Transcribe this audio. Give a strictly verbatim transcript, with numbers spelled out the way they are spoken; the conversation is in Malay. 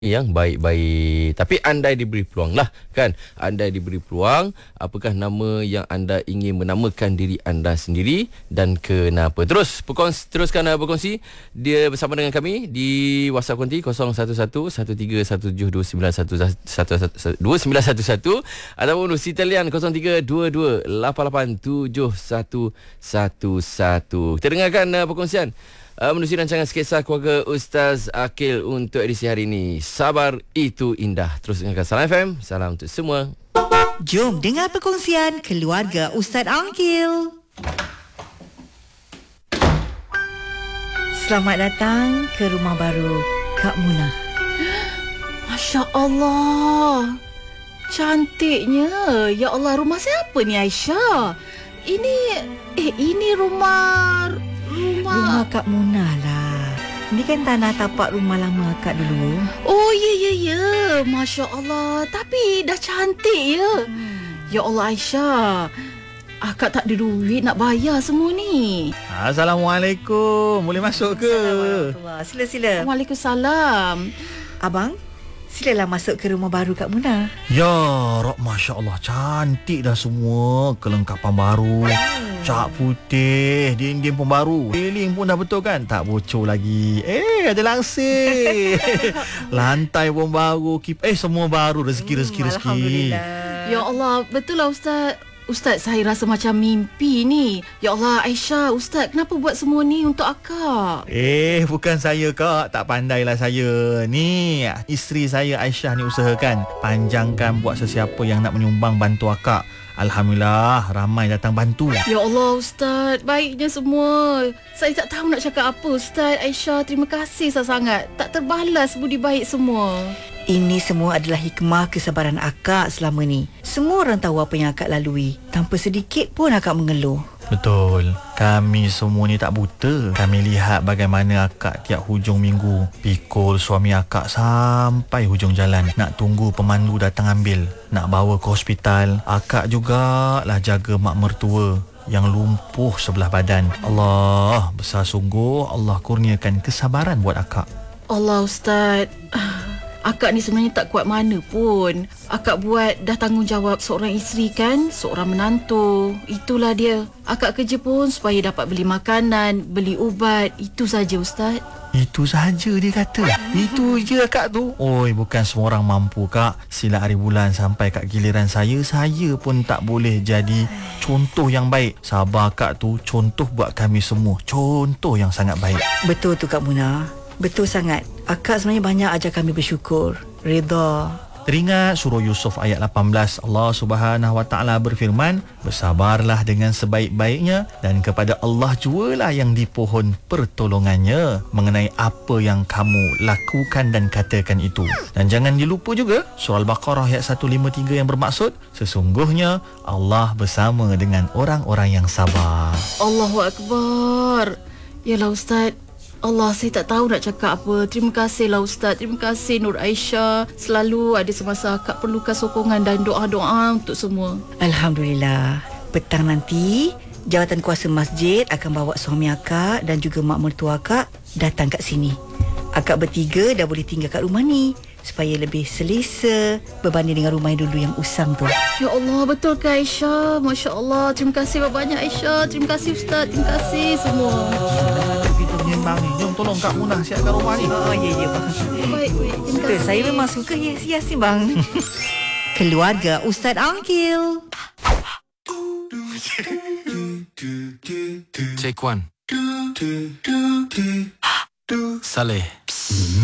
yang baik-baik. Tapi andai diberi peluang lah kan, andai diberi peluang, apakah nama yang anda ingin menamakan diri anda sendiri dan kenapa? Terus berkongsi, teruskan uh, berkongsi dia bersama dengan kami di WhatsApp konti kosong satu satu satu tiga satu tujuh dua sembilan satu satu dua sembilan satu satu ataupun usi talian kosong tiga dua dua lapan lapan tujuh satu satu satu. Kita dengarkan uh, perkongsian Uh, menuju rancangan sketsa keluarga Ustaz Akil untuk edisi hari ini. Sabar itu indah. Terus dengarkan Salam F M. Salam untuk semua. Jom dengar perkongsian keluarga Ustaz Akil. Selamat datang ke rumah baru Kak Munah. Masya Allah, cantiknya. Ya Allah, rumah siapa ni Aisyah? Ini Eh ini rumah Rumah Rumah Kak Munah lah. Ini kan tanah tapak rumah lama Kak dulu. Oh ya ya ya, Masya Allah. Tapi dah cantik ya. hmm. Ya Allah Aisyah, akak tak ada duit nak bayar semua ni. Assalamualaikum. Boleh masuk ke? Assalamualaikum. Sila sila. Waalaikumsalam. Abang, silalah masuk ke rumah baru Kak Munah. Ya Rob, Masya Allah, cantik dah semua. Kelengkapan baru, cat putih, dinding pun baru, railing pun dah betul kan, tak bocor lagi. Eh, ada langsir. Lantai pun baru, kip eh semua baru. Rezeki rezeki hmm, rezeki. Alhamdulillah. Ya Allah, betul lah Ustaz. Ustaz, saya rasa macam mimpi ni. Ya Allah Aisyah, Ustaz kenapa buat semua ni untuk akak? Eh, bukan saya kak, tak pandailah saya. Ni isteri saya Aisyah ni usahakan panjangkan buat sesiapa yang nak menyumbang bantu akak. Alhamdulillah, ramai datang bantu. Ya Allah Ustaz, baiknya semua. Saya tak tahu nak cakap apa Ustaz. Aisyah, terima kasih sangat. Tak terbalas budi baik semua. Ini semua adalah hikmah kesabaran akak selama ni. Semua orang tahu apa yang akak lalui. Tanpa sedikit pun akak mengeluh. Betul. Kami semua ni tak buta. Kami lihat bagaimana akak tiap hujung minggu pikul suami akak sampai hujung jalan. Nak tunggu pemandu datang ambil, nak bawa ke hospital. Akak jugalah jaga mak mertua yang lumpuh sebelah badan. Allah, besar sungguh Allah kurniakan kesabaran buat akak. Allah Ustaz, akak ni sebenarnya tak kuat mana pun. Akak buat dah tanggungjawab seorang isteri kan, seorang menantu. Itulah dia. Akak kerja pun supaya dapat beli makanan, beli ubat. Itu saja Ustaz. Itu sahaja dia kata. Itu je akak tu. Oi, bukan semua orang mampu kak. Sila hari bulan sampai kat giliran saya, saya pun tak boleh jadi contoh yang baik. Sabar kak tu contoh buat kami semua. Contoh yang sangat baik. Betul tu Kak Munah. Betul sangat. Akak sebenarnya banyak ajar kami bersyukur, redha. Teringat surah Yusuf ayat lapan belas, Allah Subhanahu Wa Taala berfirman, bersabarlah dengan sebaik-baiknya dan kepada Allah jualah yang dipohon pertolongannya mengenai apa yang kamu lakukan dan katakan itu. Dan jangan dilupa juga surah Al-Baqarah ayat seratus lima puluh tiga yang bermaksud, sesungguhnya Allah bersama dengan orang-orang yang sabar. Allahu Akbar. Yalah Ustaz, Allah, saya tak tahu nak cakap apa. Terima kasihlah Ustaz. Terima kasih Nur Aisyah. Selalu ada semasa akak perlukan sokongan dan doa-doa untuk semua. Alhamdulillah. Petang nanti jawatan kuasa masjid akan bawa suami akak dan juga mak mertua akak datang kat sini. Akak bertiga dah boleh tinggal kat rumah ni supaya lebih selesa berbanding dengan rumah yang dulu yang usang tu. Ya Allah, betul ke Aisyah? Masya Allah. Terima kasih banyak Aisyah. Terima kasih Ustaz. Terima kasih semua. Kita menyembang ni. Jom tolong Kak Munah siapkan rumah ni. Oh ya ya bang. Baik, baik. Terima Betul, kasih. saya memang suka hias-hias ni bang. Keluarga Ustaz Akil. Take one. Saleh.